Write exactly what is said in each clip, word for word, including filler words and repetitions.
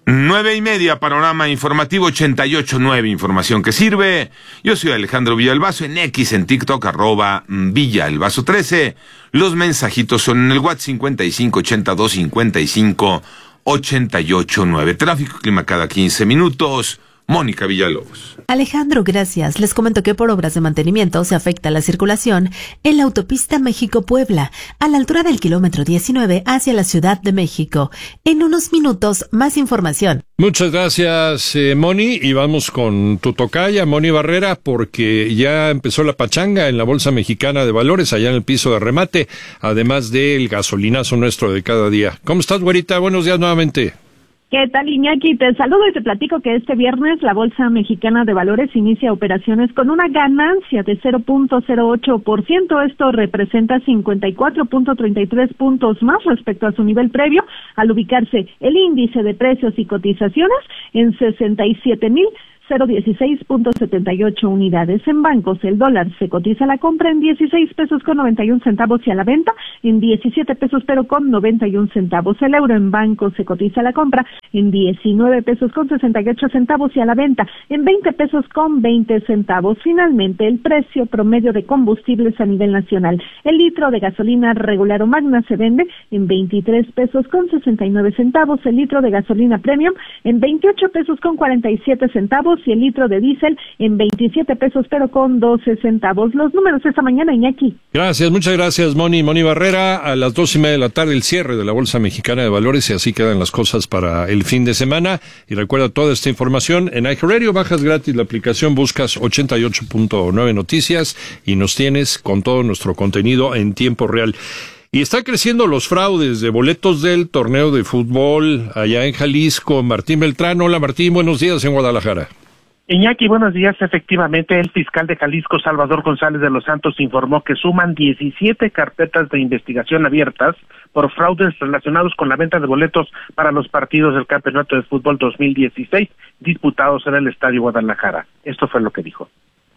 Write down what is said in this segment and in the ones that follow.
Nueve y media, panorama informativo ochenta y ocho nueve, información que sirve. Yo soy Alejandro Villalbazo, en X, en TikTok, arroba Villalbazo trece. Los mensajitos son en el WhatsApp cincuenta y cinco ochenta y dos cincuenta y cinco ochenta y ocho nueve. Tráfico, clima cada quince minutos. Mónica Villalobos. Alejandro, gracias. Les comento que por obras de mantenimiento se afecta la circulación en la autopista México-Puebla, a la altura del kilómetro diecinueve hacia la Ciudad de México. En unos minutos, más información. Muchas gracias, eh, Moni, y vamos con tu tocaya, Moni Barrera, porque ya empezó la pachanga en la Bolsa Mexicana de Valores, allá en el piso de remate, además del gasolinazo nuestro de cada día. ¿Cómo estás, güerita? Buenos días nuevamente. ¿Qué tal, Iñaki? Te saludo y te platico que este viernes la Bolsa Mexicana de Valores inicia operaciones con una ganancia de cero punto cero ocho por ciento. Esto representa cincuenta y cuatro punto treinta y tres puntos más respecto a su nivel previo, al ubicarse el índice de precios y cotizaciones en sesenta y siete mil dieciséis punto setenta y ocho unidades. En bancos, el dólar se cotiza a la compra en dieciséis pesos con noventa y un centavos y a la venta en diecisiete pesos pero con noventa y un centavos. El euro en bancos se cotiza a la compra en diecinueve pesos con sesenta y ocho centavos y a la venta en veinte pesos con veinte centavos. Finalmente, el precio promedio de combustibles a nivel nacional. El litro de gasolina regular o magna se vende en veintitrés pesos con sesenta y nueve centavos. El litro de gasolina premium en veintiocho pesos con cuarenta y siete centavos. Y el litro de diésel en veintisiete pesos pero con doce centavos. Los números esta mañana, Iñaki. Gracias, muchas gracias, Moni. Moni Barrera, a las dos y media de la tarde el cierre de la Bolsa Mexicana de Valores, y así quedan las cosas para el fin de semana. Y recuerda toda esta información en iHeartRadio, bajas gratis la aplicación, buscas ochenta y ocho punto nueve Noticias y nos tienes con todo nuestro contenido en tiempo real. Y están creciendo los fraudes de boletos del torneo de fútbol allá en Jalisco. Martín Beltrán, hola Martín, buenos días en Guadalajara. Iñaki, buenos días. Efectivamente, el fiscal de Jalisco, Salvador González de los Santos, informó que suman diecisiete carpetas de investigación abiertas por fraudes relacionados con la venta de boletos para los partidos del Campeonato de Fútbol dos mil dieciséis disputados en el Estadio Guadalajara. Esto fue lo que dijo.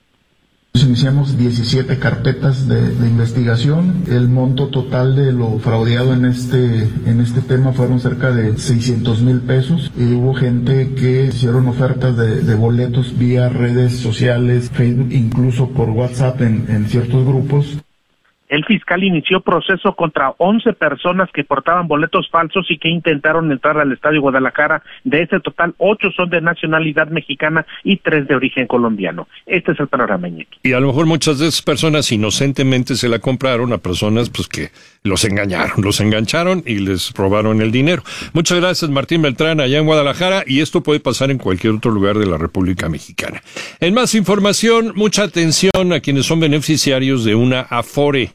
Iniciamos diecisiete carpetas de, de investigación. El monto total de lo fraudeado en este en este tema fueron cerca de seiscientos mil pesos. Y hubo gente que hicieron ofertas de, de boletos vía redes sociales, Facebook, incluso por WhatsApp en, en ciertos grupos. El fiscal inició proceso contra once personas que portaban boletos falsos y que intentaron entrar al Estadio Guadalajara. De ese total, ocho son de nacionalidad mexicana y tres de origen colombiano. Este es el panorama, Iñaki. Y a lo mejor muchas de esas personas inocentemente se la compraron a personas pues que los engañaron, los engancharon y les robaron el dinero. Muchas gracias, Martín Beltrán, allá en Guadalajara, y esto puede pasar en cualquier otro lugar de la República Mexicana. En más información, mucha atención a quienes son beneficiarios de una Afore.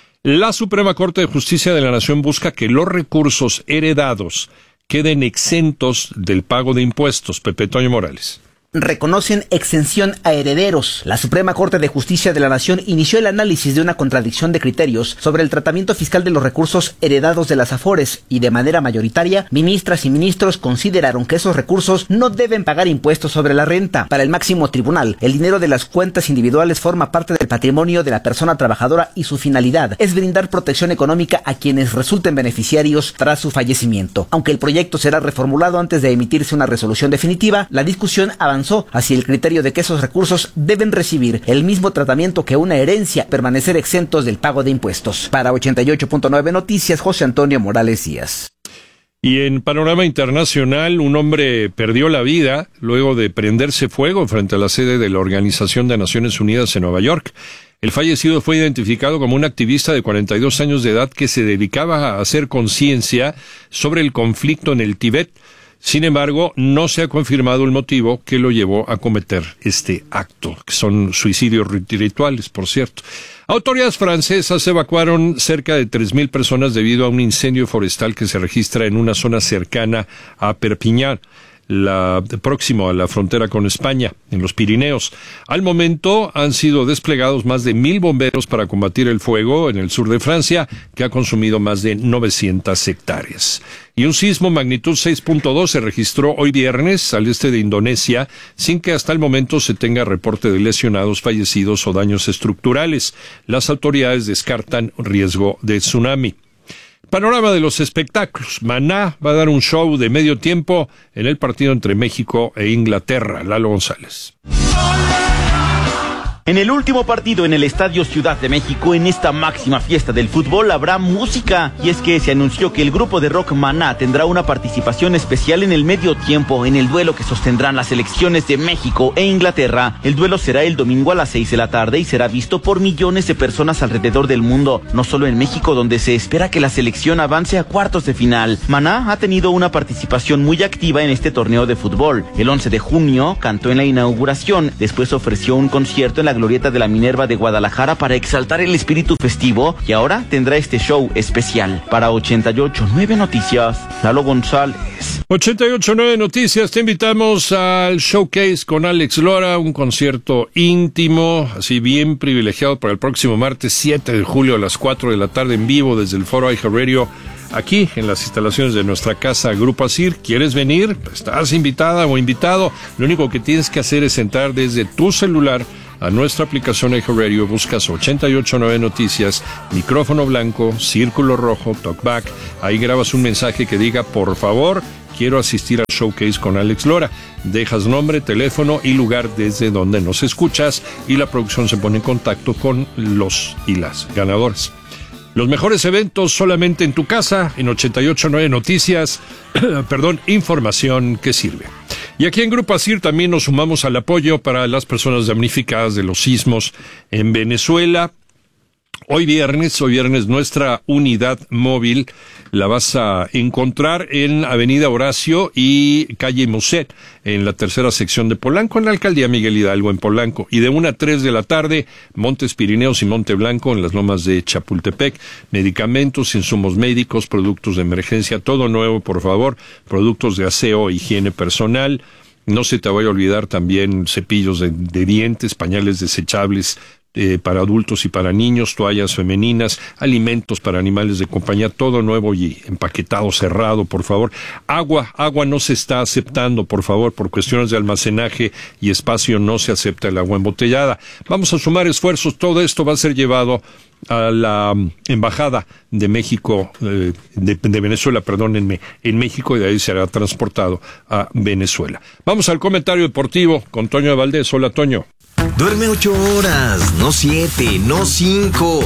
La Suprema Corte de Justicia de la Nación busca que los recursos heredados queden exentos del pago de impuestos. Pepe Toño Morales. Reconocen exención a herederos. La Suprema Corte de Justicia de la Nación inició el análisis de una contradicción de criterios sobre el tratamiento fiscal de los recursos heredados de las Afores y de manera mayoritaria, ministras y ministros consideraron que esos recursos no deben pagar impuestos sobre la renta. Para el máximo tribunal, el dinero de las cuentas individuales forma parte del patrimonio de la persona trabajadora y su finalidad es brindar protección económica a quienes resulten beneficiarios tras su fallecimiento. Aunque el proyecto será reformulado antes de emitirse una resolución definitiva, la discusión avanzó hacia el criterio de que esos recursos deben recibir el mismo tratamiento que una herencia, permanecer exentos del pago de impuestos. Para ochenta y ocho punto nueve Noticias, José Antonio Morales Díaz. Y en panorama internacional, un hombre perdió la vida luego de prenderse fuego frente a la sede de la Organización de Naciones Unidas en Nueva York. El fallecido fue identificado como un activista de cuarenta y dos años de edad que se dedicaba a hacer conciencia sobre el conflicto en el Tíbet. Sin embargo, no se ha confirmado el motivo que lo llevó a cometer este acto, que son suicidios rituales, por cierto. Autoridades francesas evacuaron cerca de tres mil personas debido a un incendio forestal que se registra en una zona cercana a Perpiñán, la, próximo a la frontera con España, en los Pirineos. Al momento han sido desplegados más de mil bomberos para combatir el fuego en el sur de Francia, que ha consumido más de novecientas hectáreas. Y un sismo magnitud seis punto dos se registró hoy viernes al este de Indonesia, sin que hasta el momento se tenga reporte de lesionados, fallecidos o daños estructurales. Las autoridades descartan riesgo de tsunami. Panorama de los espectáculos. Maná va a dar un show de medio tiempo en el partido entre México e Inglaterra. Lalo González. En el último partido en el Estadio Ciudad de México, en esta máxima fiesta del fútbol, habrá música. Y es que se anunció que el grupo de rock Maná tendrá una participación especial en el medio tiempo, en el duelo que sostendrán las selecciones de México e Inglaterra. El duelo será el domingo a las seis de la tarde y será visto por millones de personas alrededor del mundo, no solo en México, donde se espera que la selección avance a cuartos de final. Maná ha tenido una participación muy activa en este torneo de fútbol. El once de junio cantó en la inauguración, después ofreció un concierto en la Glorieta de la Minerva de Guadalajara para exaltar el espíritu festivo, y ahora tendrá este show especial. Para ochenta y ocho punto nueve Noticias, Lalo González. ochenta y ocho punto nueve Noticias, te invitamos al Showcase con Alex Lora, un concierto íntimo, así bien privilegiado, para el próximo martes siete de julio a las cuatro de la tarde en vivo desde el Foro iHeartRadio, aquí en las instalaciones de nuestra casa Grupo Asir. ¿Quieres venir? Estás invitada o invitado. Lo único que tienes que hacer es entrar desde tu celular a nuestra aplicación iHeartRadio, buscas ochenta y ocho punto nueve Noticias, micrófono blanco, círculo rojo, talkback, ahí grabas un mensaje que diga, por favor, quiero asistir al Showcase con Alex Lora. Dejas nombre, teléfono y lugar desde donde nos escuchas, y la producción se pone en contacto con los y las ganadores. Los mejores eventos solamente en tu casa, en ochenta y ocho punto nueve Noticias, perdón, información que sirve. Y aquí en Grupo Asir también nos sumamos al apoyo para las personas damnificadas de los sismos en Venezuela. Hoy viernes, hoy viernes, nuestra unidad móvil la vas a encontrar en Avenida Horacio y Calle Muset, en la tercera sección de Polanco, en la Alcaldía Miguel Hidalgo, en Polanco. Y de una a tres de la tarde, Montes Pirineos y Monte Blanco, en las lomas de Chapultepec. Medicamentos, insumos médicos, productos de emergencia, todo nuevo, por favor. Productos de aseo, higiene personal. No se te vaya a olvidar también cepillos de, de dientes, pañales desechables, Eh, para adultos y para niños, toallas femeninas, alimentos para animales de compañía, todo nuevo y empaquetado, cerrado, por favor. Agua, agua no se está aceptando, por favor, por cuestiones de almacenaje y espacio no se acepta el agua embotellada. Vamos a sumar esfuerzos, todo esto va a ser llevado a la Embajada de México, eh, de, de Venezuela, perdón, en, en México, y de ahí será transportado a Venezuela. Vamos al comentario deportivo con Toño de Valdés. Hola, Toño. Duerme ocho horas, no siete, no cinco,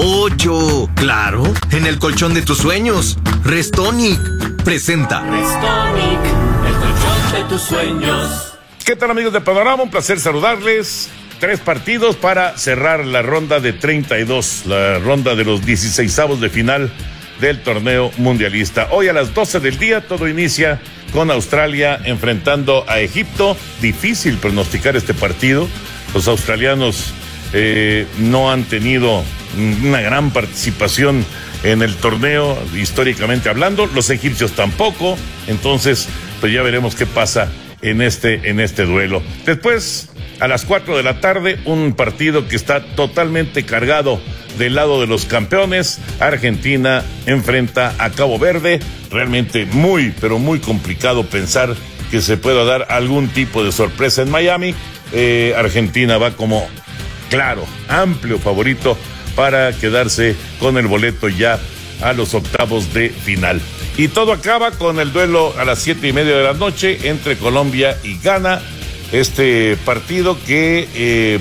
ocho. Claro, en el colchón de tus sueños. Restonic presenta Restonic, el colchón de tus sueños. ¿Qué tal, amigos de Panorama? Un placer saludarles. Tres partidos para cerrar la ronda de treinta y dos, la ronda de los dieciseisavos de final del torneo mundialista. Hoy a las doce del día todo inicia con Australia enfrentando a Egipto. Difícil pronosticar este partido. Los australianos eh, no han tenido una gran participación en el torneo, históricamente hablando. Los egipcios tampoco. Entonces, pues ya veremos qué pasa en este, en este duelo. Después, a las cuatro de la tarde, un partido que está totalmente cargado del lado de los campeones. Argentina enfrenta a Cabo Verde. Realmente muy, pero muy complicado pensar que se pueda dar algún tipo de sorpresa en Miami. Eh, Argentina va como, claro, amplio favorito para quedarse con el boleto ya a los octavos de final. Y todo acaba con el duelo a las siete y media de la noche entre Colombia y Ghana. Este partido que eh,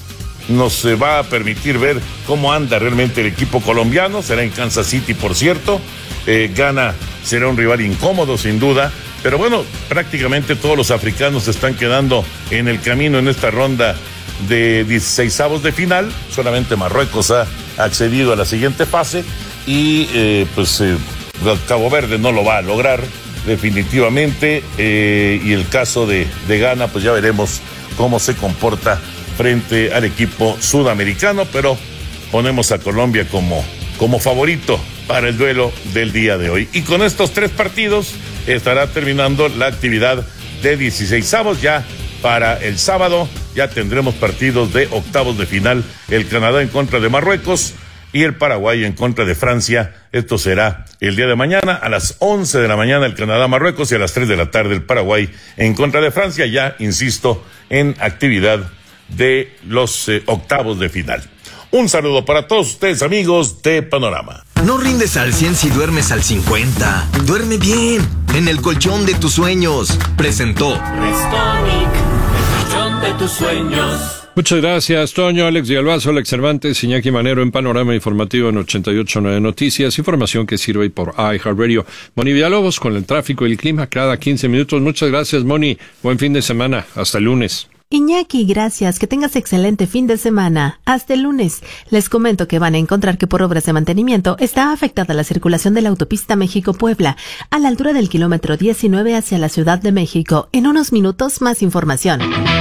nos va a permitir ver cómo anda realmente el equipo colombiano. Será en Kansas City, por cierto. Eh, Ghana será un rival incómodo, sin duda. Pero bueno, prácticamente todos los africanos se están quedando en el camino en esta ronda de dieciseisavos de final. Solamente Marruecos ha accedido a la siguiente fase y eh, pues eh, Cabo Verde no lo va a lograr definitivamente. Eh, y el caso de, de Ghana, pues ya veremos cómo se comporta frente al equipo sudamericano, pero ponemos a Colombia como, como favorito para el duelo del día de hoy. Y con estos tres partidos estará terminando la actividad de dieciseisavos. Ya para el sábado ya tendremos partidos de octavos de final, el Canadá en contra de Marruecos y el Paraguay en contra de Francia. Esto será el día de mañana a las once de la mañana el Canadá-Marruecos y a las tres de la tarde el Paraguay en contra de Francia, ya, insisto, en actividad de los eh, octavos de final. Un saludo para todos ustedes, amigos de Panorama. No rindes al cien si duermes al cincuenta. Duerme bien, en el colchón de tus sueños. Presentó Restonic, el colchón de tus sueños. Muchas gracias, Toño, Alex Villalbazo, Alex Cervantes, Iñaki Manero en Panorama Informativo en ochenta y ocho punto nueve Noticias, información que sirve por iHeartRadio. Moni Villalobos con el tráfico y el clima cada quince minutos. Muchas gracias, Moni. Buen fin de semana. Hasta el lunes. Iñaki, gracias. Que tengas excelente fin de semana. Hasta el lunes. Les comento que van a encontrar que por obras de mantenimiento está afectada la circulación de la autopista México-Puebla a la altura del kilómetro diecinueve hacia la Ciudad de México. En unos minutos, más información.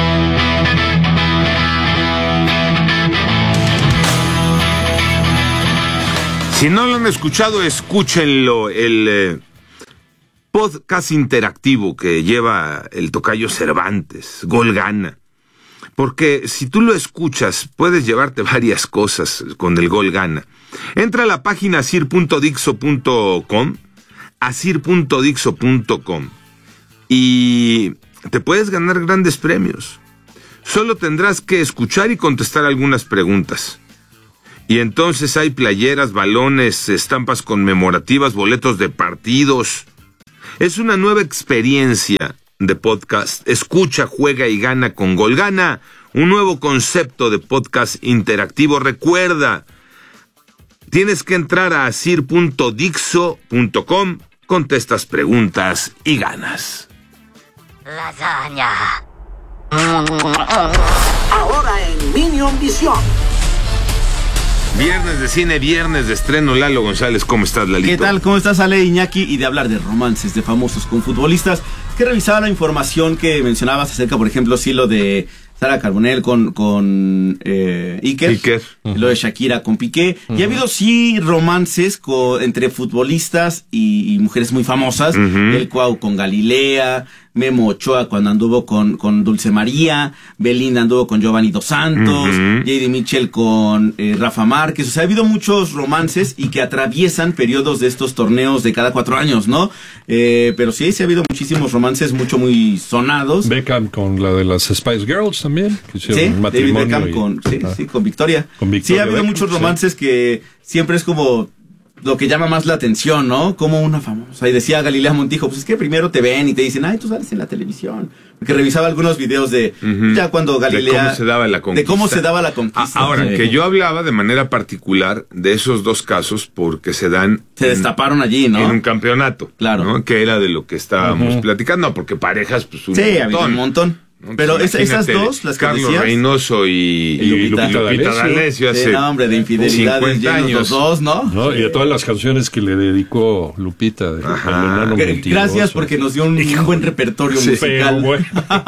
Si no lo han escuchado, escúchenlo. El eh, podcast interactivo que lleva el tocayo Cervantes, Gol Gana. Porque si tú lo escuchas, puedes llevarte varias cosas con el Gol Gana. Entra a la página asir punto dixo punto com, asir punto dixo punto com, y te puedes ganar grandes premios. Solo tendrás que escuchar y contestar algunas preguntas. Y entonces hay playeras, balones, estampas conmemorativas, boletos de partidos. Es una nueva experiencia de podcast. Escucha, juega y gana con Gol Gana, un nuevo concepto de podcast interactivo. Recuerda, tienes que entrar a asir punto dixo punto com, contestas preguntas y ganas. Lasaña. Ahora en Minion Visión. Viernes de cine, viernes de estreno. Lalo González, ¿cómo estás, Lalito? ¿Qué tal? ¿Cómo estás, Ale, Iñaki? Y de hablar de romances de famosos con futbolistas, que revisaba la información que mencionabas acerca, por ejemplo, sí, lo de Sara Carbonell con, con eh, Iker, Iker. Uh-huh. Lo de Shakira con Piqué. Uh-huh. Y ha habido, sí, romances con, entre futbolistas y, y mujeres muy famosas. Uh-huh. El Cuau con Galilea, Memo Ochoa cuando anduvo con, con Dulce María, Belinda anduvo con Giovanni Dos Santos, uh-huh. J D Mitchell con eh, Rafa Márquez. O sea, ha habido muchos romances y que atraviesan periodos de estos torneos de cada cuatro años, ¿no? Eh, pero sí, sí ha habido muchísimos romances, mucho muy sonados. Beckham con la de las Spice Girls también. Que sí, David Beckham y... con, sí, ah. sí, con Victoria. Con Victoria. Sí, ha habido Beckham, muchos romances, sí, que siempre es como lo que llama más la atención, ¿no? Como una famosa. Y decía Galilea Montijo, pues es que primero te ven y te dicen, ay, tú sales en la televisión. Porque revisaba algunos videos de uh-huh. ya cuando Galilea... De cómo se daba la conquista. De cómo se daba la conquista. Ahora, sí. que yo hablaba de manera particular de esos dos casos porque se dan... Se en, destaparon allí, ¿no? En un campeonato. Claro. ¿no? Que era de lo que estábamos uh-huh. platicando, porque parejas, pues un sí, montón. Sí, había un montón. ¿No? Pero pues esas dos, las que Carlos decías, Reynoso y, y Lupita, Lupita, Lupita D'Alessio hace sí, no, hombre, de infidelidades llenos los dos, ¿no? ¿no? Y a todas las canciones que le dedicó Lupita de, Enano G- Gracias porque nos dio un, un buen repertorio sí, musical. Bueno.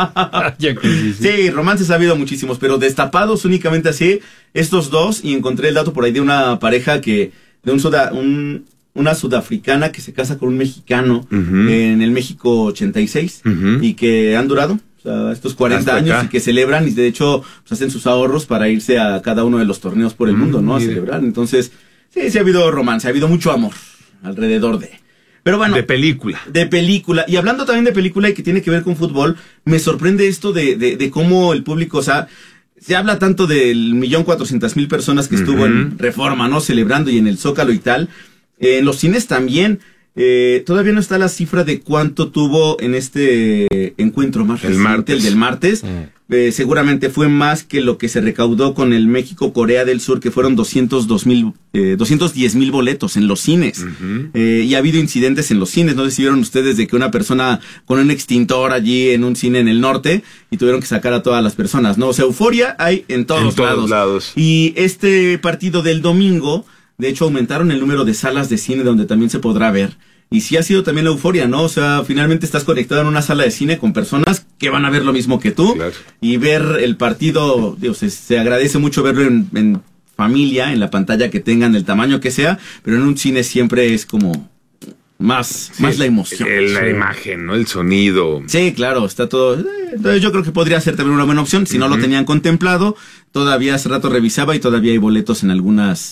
Sí, romances ha habido muchísimos, pero destapados únicamente así, estos dos, y encontré el dato por ahí de una pareja que, de un, suda, un una sudafricana que se casa con un mexicano uh-huh. en el México ochenta y seis uh-huh. y que han durado o sea, estos cuarenta años y que celebran y de hecho pues, hacen sus ahorros para irse a cada uno de los torneos por el uh-huh. mundo, ¿no? A Mire. celebrar. Entonces, sí, sí ha habido romance, ha habido mucho amor alrededor de... Pero bueno, de película. De película. Y hablando también de película y que tiene que ver con fútbol, me sorprende esto de, de, de cómo el público, o sea, se habla tanto del millón cuatrocientas mil personas que uh-huh. estuvo en Reforma, ¿no? Celebrando y en el Zócalo y tal. Eh, en los cines también, eh, todavía no está la cifra de cuánto tuvo en este encuentro más reciente, el, martes. el del martes. Mm. Eh, seguramente fue más que lo que se recaudó con el México-Corea del Sur, que fueron doscientos dos mil, eh, doscientos diez mil boletos en los cines. Uh-huh. Eh, y ha habido incidentes en los cines. No sé si vieron ustedes de que una persona con un extintor allí en un cine en el norte y tuvieron que sacar a todas las personas, ¿no? O sea, euforia hay en todos, en los todos lados. lados. Y este partido del domingo, de hecho, aumentaron el número de salas de cine donde también se podrá ver. Y sí ha sido también la euforia, ¿no? O sea, finalmente estás conectado en una sala de cine con personas que van a ver lo mismo que tú. Claro. Y ver el partido, Dios, se, se agradece mucho verlo en, en familia, en la pantalla que tengan, el tamaño que sea. Pero en un cine siempre es como más, sí, más la emoción. El, la sí. imagen, ¿no? El sonido. Sí, claro, está todo. Entonces yo creo que podría ser también una buena opción. Si uh-huh. no lo tenían contemplado, todavía hace rato revisaba y todavía hay boletos en algunas...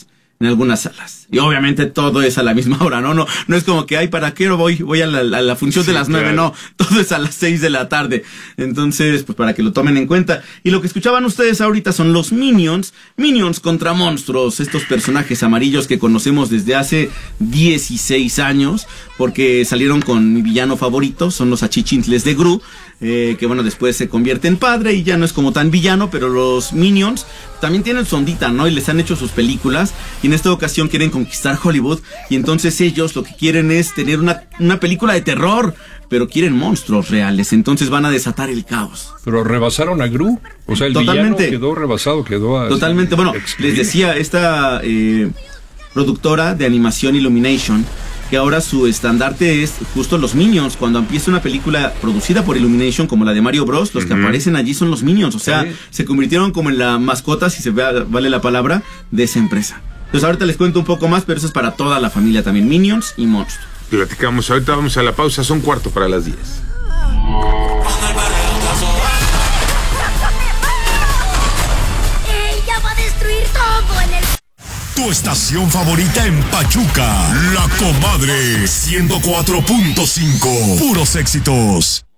en algunas salas. Y obviamente todo es a la misma hora, ¿no? No, no es como que, ay, ¿para qué voy? Voy a la, a la función sí, de las nueve, claro. No, todo es a las seis de la tarde. Entonces, pues para que lo tomen en cuenta. Y lo que escuchaban ustedes ahorita son los Minions, Minions contra monstruos, estos personajes amarillos que conocemos desde hace dieciséis años, porque salieron con mi villano favorito, son los achichintles de Gru. Eh, que bueno, después se convierte en padre y ya no es como tan villano, pero los Minions también tienen su ondita, ¿no? Y les han hecho sus películas y en esta ocasión quieren conquistar Hollywood y entonces ellos lo que quieren es tener una, una película de terror, pero quieren monstruos reales, entonces van a desatar el caos. Pero rebasaron a Gru, o sea, el Totalmente. villano quedó rebasado, quedó así, Totalmente, bueno, excluido. Les decía esta eh, productora de animación Illumination que ahora su estandarte es justo los Minions. Cuando empieza una película producida por Illumination como la de Mario Bros, los uh-huh. que aparecen allí son los Minions, o sea, sí. se convirtieron como en la mascota, si se vale la palabra, de esa empresa. Entonces ahorita les cuento un poco más, pero eso es para toda la familia también, Minions y monstruos. Platicamos, ahorita vamos a la pausa, son cuarto para las diez. ¡Ella va a destruir todo en el... Tu estación favorita en Pachuca, La Comadre, ciento cuatro punto cinco, puros éxitos.